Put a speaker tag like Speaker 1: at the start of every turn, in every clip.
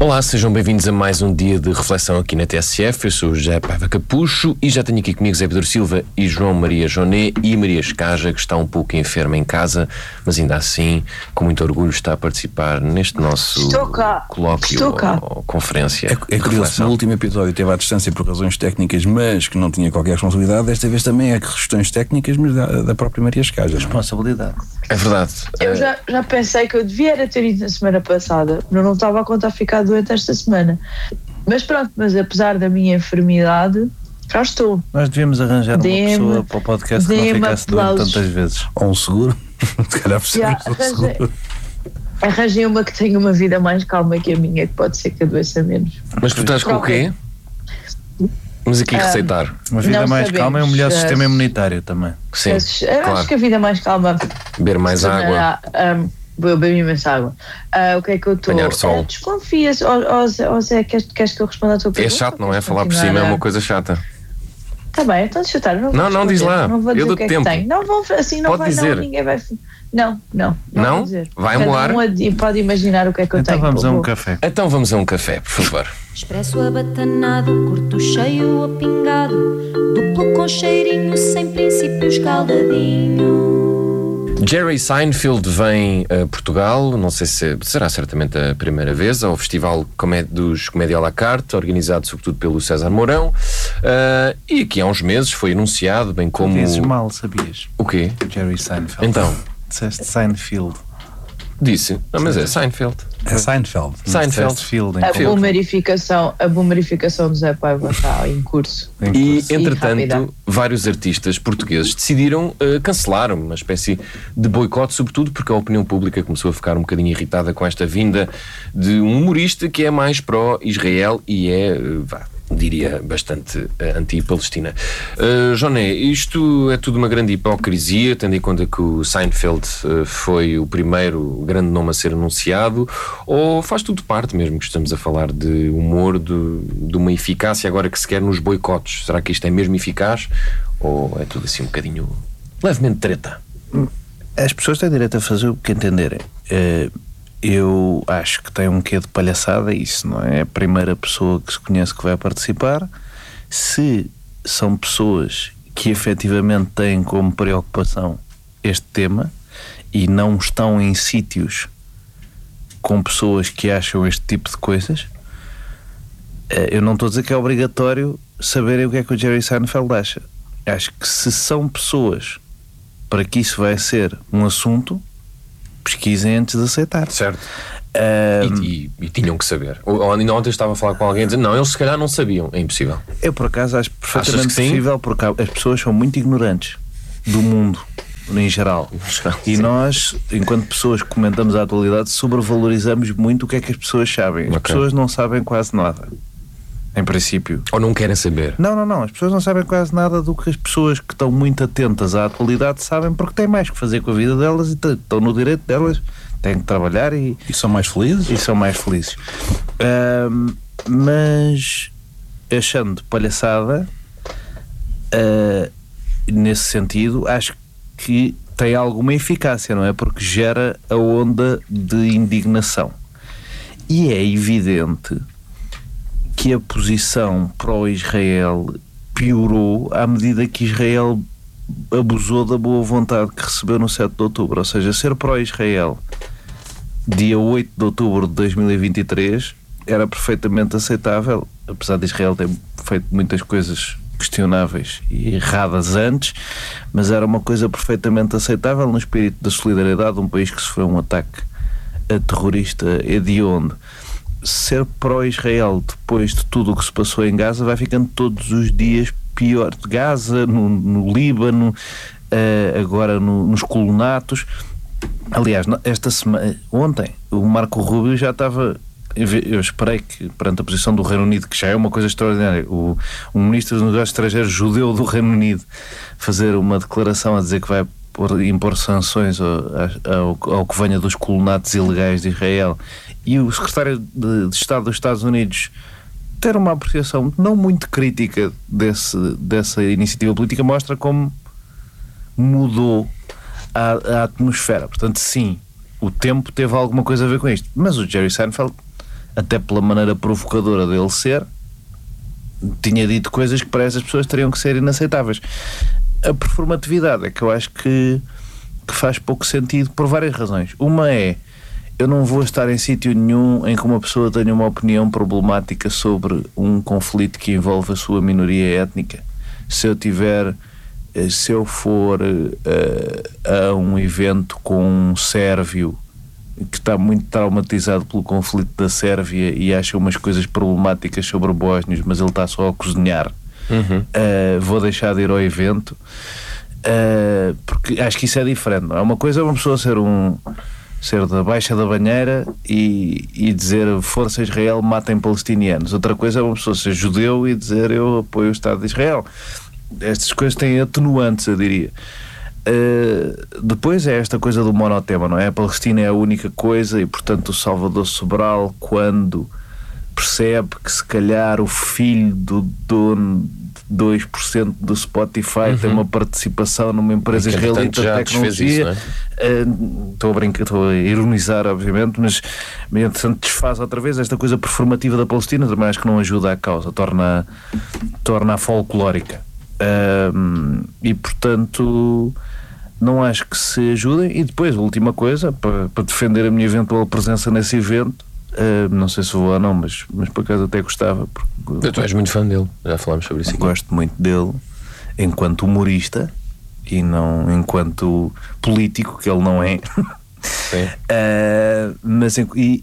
Speaker 1: Olá, sejam bem-vindos a mais um dia de reflexão aqui na TSF. Eu sou o José Paiva Capucho e já tenho aqui comigo Zé Pedro Silva e João Maria Joné e Maria Escaja, que está um pouco enferma em casa, mas ainda assim, com muito orgulho, está a participar neste nosso colóquio ou conferência.
Speaker 2: É curioso, no último episódio teve à distância por razões técnicas, mas que não tinha qualquer responsabilidade. Desta vez também é questões técnicas, mas da própria Maria Escaja.
Speaker 3: Responsabilidade.
Speaker 1: É verdade.
Speaker 4: Eu já pensei que eu devia ter ido na semana passada, não estava a contar ficar doente esta semana. Mas pronto, mas apesar da minha enfermidade, já estou.
Speaker 3: Nós devíamos arranjar uma pessoa para o podcast que não ficasse doente tantas vezes.
Speaker 2: Ou um seguro. Se calhar precisamos de um seguro.
Speaker 4: Arranjei uma que tenha uma vida mais calma que a minha, que pode ser que adoeça menos.
Speaker 1: Mas tu estás com o quê? Vamos aqui receitar.
Speaker 3: Uma vida mais calma é um melhor sistema imunitário também.
Speaker 1: Sim,
Speaker 4: claro. Acho que a vida mais calma...
Speaker 1: Beber mais água.
Speaker 4: Eu bebo imensa água. O que é que eu estou...
Speaker 1: Apanhar sol.
Speaker 4: Desconfias, Zé, queres que eu responda à tua pergunta?
Speaker 1: É chato, não é? Falar por cima é uma coisa chata.
Speaker 4: Está bem, então deixa eu estar.
Speaker 1: Não, diz lá.
Speaker 4: Não vou dizer
Speaker 1: eu dou
Speaker 4: o que é
Speaker 1: tempo.
Speaker 4: que tem. Não vou, assim não
Speaker 1: pode
Speaker 4: vai,
Speaker 1: dizer.
Speaker 4: não, ninguém vai... Não vou dizer.
Speaker 1: Vai molar?
Speaker 4: Pode imaginar o que é que eu tenho.
Speaker 3: Então vamos a um café.
Speaker 1: Então vamos a um café, por favor.
Speaker 5: Expresso abatanado, curto cheio ou pingado, duplo com cheirinho, sem princípio escaldadinho.
Speaker 1: Jerry Seinfeld vem a Portugal, não sei se será certamente a primeira vez, ao Festival dos Comédia à la carte, organizado sobretudo pelo César Mourão, e aqui há uns meses foi anunciado, bem como...
Speaker 3: Tu dizes mal, sabias?
Speaker 1: O quê?
Speaker 3: Jerry Seinfeld.
Speaker 1: Então?
Speaker 3: Disseste Seinfeld.
Speaker 1: Disse, mas é Seinfeld.
Speaker 2: É Seinfeld.
Speaker 4: A boomerificação do Zé Paiva está em curso.
Speaker 1: E, entretanto, vários artistas portugueses decidiram cancelar uma espécie de boicote, sobretudo porque a opinião pública começou a ficar um bocadinho irritada com esta vinda de um humorista que é mais pró-Israel e diria, bastante anti-Palestina. Joné, isto é tudo uma grande hipocrisia, tendo em conta que o Seinfeld foi o primeiro grande nome a ser anunciado, ou faz tudo parte, mesmo que estamos a falar de humor, de uma eficácia agora que se quer nos boicotes? Será que isto é mesmo eficaz? Ou é tudo assim um bocadinho levemente treta?
Speaker 3: As pessoas têm direito a fazer o que entenderem. Eu acho que tem um quê de palhaçada isso, não é? A primeira pessoa que se conhece que vai participar. Se são pessoas que efetivamente têm como preocupação este tema e não estão em sítios com pessoas que acham este tipo de coisas, eu não estou a dizer que é obrigatório saberem o que é que o Jerry Seinfeld acha. Acho que se são pessoas para que isso vai ser um assunto, pesquisem antes de aceitar.
Speaker 1: Certo. E tinham que saber. Ainda ontem estava a falar com alguém dizendo, não, eles se calhar não sabiam. É impossível.
Speaker 3: Eu por acaso acho perfeitamente possível, porque as pessoas são muito ignorantes do mundo em geral. E nós, enquanto pessoas que comentamos a atualidade, sobrevalorizamos muito o que é que as pessoas sabem. As pessoas não sabem quase nada, em princípio.
Speaker 1: Ou não querem saber.
Speaker 3: Não, as pessoas não sabem quase nada do que as pessoas que estão muito atentas à atualidade sabem, porque têm mais que fazer com a vida delas e estão no direito delas, têm que trabalhar e
Speaker 2: são mais felizes.
Speaker 3: Mas achando palhaçada, nesse sentido, acho que tem alguma eficácia, não é? Porque gera a onda de indignação. E é evidente que a posição pró-Israel piorou à medida que Israel abusou da boa vontade que recebeu no 7 de outubro. Ou seja, ser pró-Israel dia 8 de outubro de 2023 era perfeitamente aceitável, apesar de Israel ter feito muitas coisas questionáveis e erradas antes, mas era uma coisa perfeitamente aceitável no espírito da solidariedade de um país que sofreu um ataque terrorista hediondo. Ser pró-Israel depois de tudo o que se passou em Gaza vai ficando todos os dias pior. Gaza, no Líbano, agora nos colonatos. Aliás, esta semana, ontem, o Marco Rubio já estava... Eu esperei que, perante a posição do Reino Unido, que já é uma coisa extraordinária, o Ministro dos Negócios Estrangeiros judeu do Reino Unido fazer uma declaração a dizer que vai impor sanções ao que venha dos colonatos ilegais de Israel, e o Secretário de Estado dos Estados Unidos ter uma apreciação não muito crítica dessa iniciativa política, mostra como mudou a atmosfera. Portanto, sim, o tempo teve alguma coisa a ver com isto, mas o Jerry Seinfeld até pela maneira provocadora dele ser, tinha dito coisas que para essas pessoas teriam que ser inaceitáveis. A performatividade é que eu acho que faz pouco sentido por várias razões. Uma é, eu não vou estar em sítio nenhum em que uma pessoa tenha uma opinião problemática sobre um conflito que envolve a sua minoria étnica. Se eu for a um evento com um sérvio que está muito traumatizado pelo conflito da Sérvia e acha umas coisas problemáticas sobre bósnios, mas ele está só a cozinhar, vou deixar de ir ao evento, porque acho que isso é diferente, não é? Uma coisa é uma pessoa ser da baixa da banheira e dizer força Israel, matem palestinianos. Outra coisa é uma pessoa ser judeu e dizer eu apoio o Estado de Israel. Estas coisas têm atenuantes, eu diria. Depois é esta coisa do monotema, não é? A Palestina é a única coisa e, portanto, o Salvador Sobral, quando percebe que se calhar o filho do dono de 2% do Spotify tem uma participação numa empresa israelita de tecnologia, estou a ironizar, obviamente, mas entretanto desfaz outra vez esta coisa performativa da Palestina, também acho que não ajuda à causa, torna-a folclórica. E portanto não acho que se ajudem. E depois, a última coisa, para defender a minha eventual presença nesse evento, não sei se vou ou não, mas por acaso até gostava, porque
Speaker 1: tu és muito fã dele, já falámos sobre isso aqui.
Speaker 3: Gosto muito dele enquanto humorista e não enquanto político, que ele não é. Mas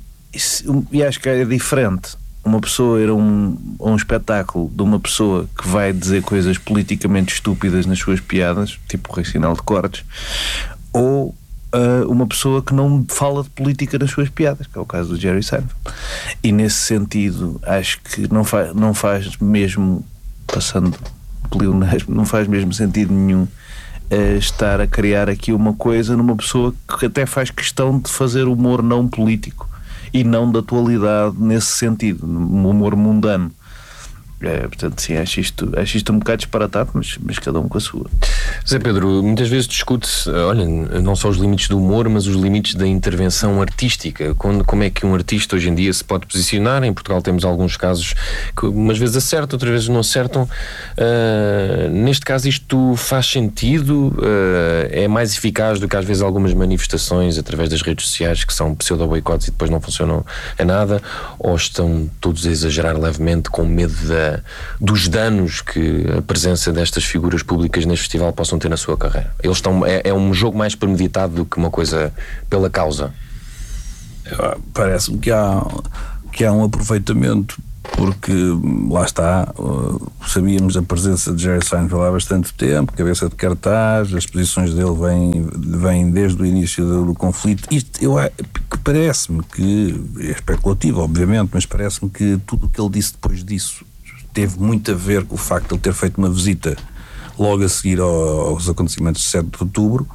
Speaker 3: e acho que é diferente uma pessoa ir a um espetáculo de uma pessoa que vai dizer coisas politicamente estúpidas nas suas piadas, tipo o Rei Sinal de Cortes, ou uma pessoa que não fala de política nas suas piadas, que é o caso do Jerry Seinfeld. E nesse sentido acho que não faz mesmo, passando pleonasmo, não faz mesmo sentido nenhum estar a criar aqui uma coisa numa pessoa que até faz questão de fazer humor não político e não da atualidade nesse sentido, no humor mundano. Portanto, sim, acho isto um bocado disparatado, mas cada um com a sua.
Speaker 1: Zé Pedro, muitas vezes discute-se, olha, não só os limites do humor, mas os limites da intervenção artística. Como é que um artista hoje em dia se pode posicionar? Em Portugal temos alguns casos que umas vezes acertam, outras vezes não acertam. Neste caso isto faz sentido? É mais eficaz do que às vezes algumas manifestações através das redes sociais que são pseudo-boicotes e depois não funcionam a nada? Ou estão todos a exagerar levemente com medo dos danos que a presença destas figuras públicas neste festival possam ter na sua carreira? Eles estão, é um jogo mais premeditado do que uma coisa pela causa?
Speaker 2: Parece-me que há um aproveitamento, porque lá está, sabíamos a presença de Jerry Seinfeld há bastante tempo, cabeça de cartaz, as posições dele vêm desde o início do conflito. Isto parece-me que é especulativo, obviamente, mas parece-me que tudo o que ele disse depois disso teve muito a ver com o facto de ele ter feito uma visita logo a seguir aos acontecimentos de 7 de outubro,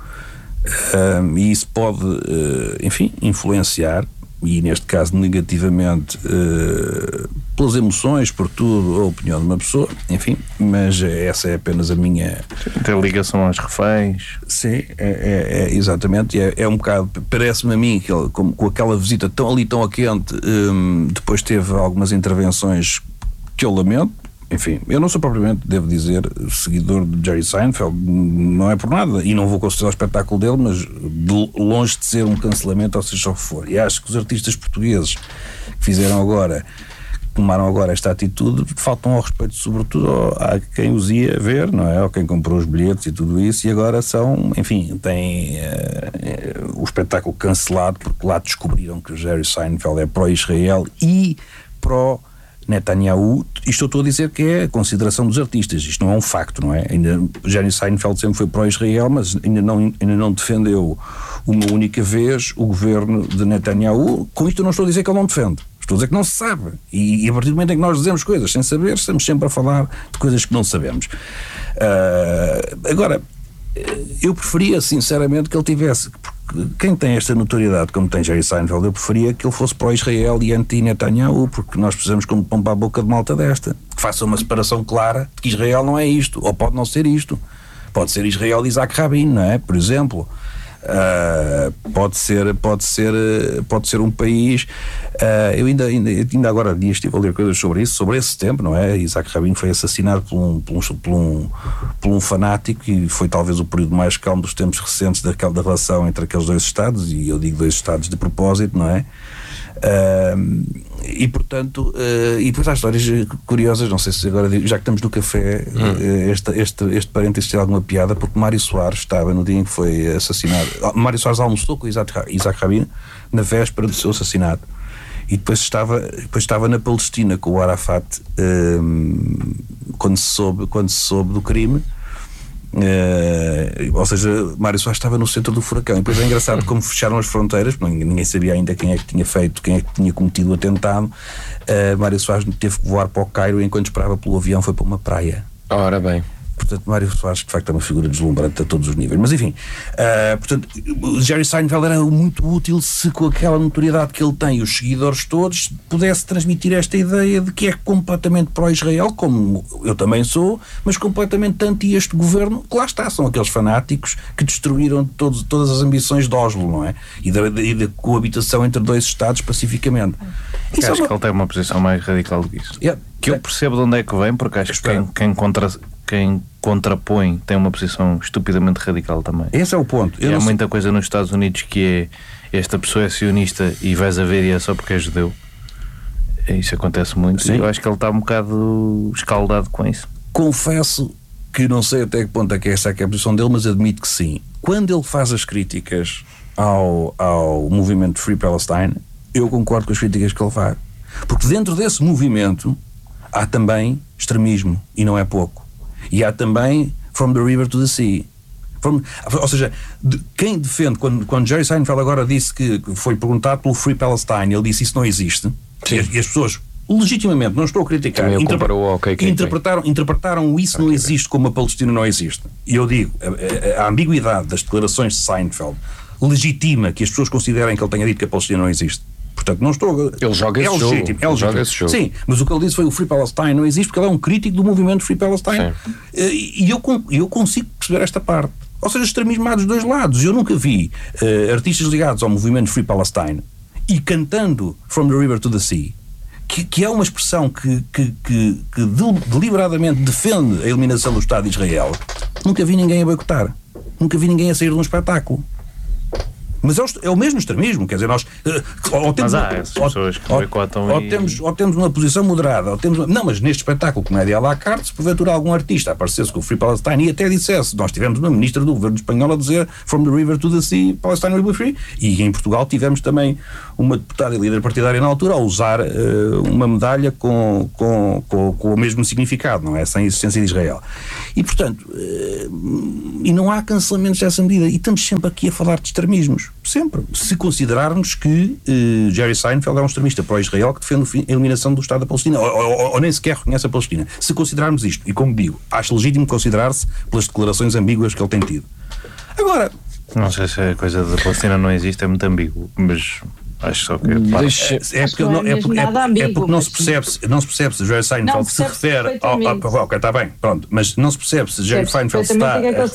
Speaker 2: e isso pode, enfim, influenciar, e neste caso negativamente, pelas emoções, por tudo, a opinião de uma pessoa, enfim, mas essa é apenas a minha...
Speaker 3: Tem ligação aos reféns.
Speaker 2: Sim, exatamente, é um bocado, parece-me a mim que ele, com aquela visita tão a quente, depois teve algumas intervenções que eu lamento. Enfim, eu não sou propriamente, devo dizer, seguidor de Jerry Seinfeld, não é por nada, e não vou considerar o espetáculo dele, mas longe de ser um cancelamento, ou seja o que for. E acho que os artistas portugueses que tomaram agora esta atitude, faltam ao respeito, sobretudo a quem os ia ver, não é? Ou quem comprou os bilhetes e tudo isso, e agora têm o espetáculo cancelado, porque lá descobriram que o Jerry Seinfeld é pró-Israel e Netanyahu. Isto eu estou a dizer que é a consideração dos artistas, isto não é um facto, não é? Jerry Seinfeld sempre foi pró-Israel, mas ainda não defendeu uma única vez o governo de Netanyahu. Com isto eu não estou a dizer que ele não defende, estou a dizer que não se sabe, e a partir do momento em que nós dizemos coisas sem saber, estamos sempre a falar de coisas que não sabemos. Agora, eu preferia sinceramente que ele tivesse, porque quem tem esta notoriedade como tem Jerry Seinfeld, eu preferia que ele fosse pró-Israel e anti-Netanyahu, porque nós precisamos como pão para a boca de malta desta, que faça uma separação clara de que Israel não é isto, ou pode não ser isto, pode ser Israel de Isaac Rabin, não é? Por exemplo, Pode ser um país. Eu ainda agora dias estive a ler coisas sobre isso, sobre esse tempo, não é? Isaac Rabin foi assassinado por um fanático, e foi talvez o período mais calmo dos tempos recentes da relação entre aqueles dois Estados, e eu digo dois Estados de propósito, não é? E portanto, e depois há histórias curiosas, não sei se agora, já que estamos no café, este parênteses tem alguma piada, porque Mário Soares estava no dia em que foi assassinado. Mário Soares almoçou com Isaac Rabin na véspera do seu assassinato, e depois estava na Palestina com o Arafat, quando se soube do crime. Ou seja, Mário Soares estava no centro do furacão. E depois é engraçado como fecharam as fronteiras, porque ninguém sabia ainda quem é que tinha cometido o atentado. Mário Soares teve que voar para o Cairo, e enquanto esperava pelo avião foi para uma praia.
Speaker 1: Ora bem.
Speaker 2: Portanto, Mário Soares de facto é uma figura deslumbrante a todos os níveis. Mas enfim, portanto, Jerry Seinfeld era muito útil se, com aquela notoriedade que ele tem e os seguidores todos, pudesse transmitir esta ideia de que é completamente pró-Israel, como eu também sou, mas completamente anti este governo, que lá está, são aqueles fanáticos que destruíram todas as ambições de Oslo, não é? E da coabitação entre dois Estados pacificamente.
Speaker 3: Acho que ele tem uma posição mais radical do que isso. Que eu percebo de onde é que vem, porque acho que quem contrapõe tem uma posição estupidamente radical também.
Speaker 2: Esse é o ponto.
Speaker 3: Há muita coisa nos Estados Unidos que é: esta pessoa é sionista e vais a ver e é só porque é judeu. Isso acontece muito. Sim. Eu acho que ele está um bocado escaldado com isso.
Speaker 2: Confesso que não sei até que ponto é que essa é a posição dele, mas admito que sim. Quando ele faz as críticas ao movimento Free Palestine, eu concordo com as críticas que ele faz. Porque dentro desse movimento há também extremismo, e não é pouco. E há também From the River to the Sea. Ou seja, quem defende, quando Jerry Seinfeld agora disse que foi perguntado pelo Free Palestine, ele disse isso não existe, e as pessoas legitimamente, não estou a criticar, interpretaram isso não existe como a Palestina não existe. E eu digo, a ambiguidade das declarações de Seinfeld legitima que as pessoas considerem que ele tenha dito que a Palestina não existe. Portanto, não estou...
Speaker 1: Ele joga esse jogo.
Speaker 2: Ele joga esse jogo. Sim, mas o que ele disse foi: o Free Palestine não existe, porque ele é um crítico do movimento Free Palestine. E eu consigo perceber esta parte. Ou seja, extremismo há dos dois lados. Eu nunca vi artistas ligados ao movimento Free Palestine e cantando From the River to the Sea, que é uma expressão que deliberadamente defende a eliminação do Estado de Israel. Nunca vi ninguém a boicotar. Nunca vi ninguém a sair de um espetáculo. Mas é o mesmo extremismo, quer dizer, nós
Speaker 3: mas há essas pessoas que boicotam
Speaker 2: ou temos uma posição moderada, não, mas neste espetáculo Comédia à la carte, se porventura algum artista aparecesse com o Free Palestine e até dissesse, nós tivemos uma ministra do governo espanhol a dizer From the River to the Sea, Palestine will be free, e em Portugal tivemos também uma deputada e líder partidária na altura a usar uma medalha com o mesmo significado, não é? Sem existência de Israel. E portanto, e não há cancelamentos dessa medida, e estamos sempre aqui a falar de extremismos. Sempre. Se considerarmos que Jerry Seinfeld é um extremista pró-Israel que defende a eliminação do Estado da Palestina, ou nem sequer reconhece a Palestina. Se considerarmos isto, e como digo, acho legítimo considerar-se pelas declarações ambíguas que ele tem tido. Agora...
Speaker 3: Não sei se a coisa da Palestina não existe, é muito ambíguo, mas... Acho só que
Speaker 2: é porque não se percebe se Jerry Seinfeld se refere ao... Ok, está bem, pronto, mas não se percebe se Jerry Seinfeld está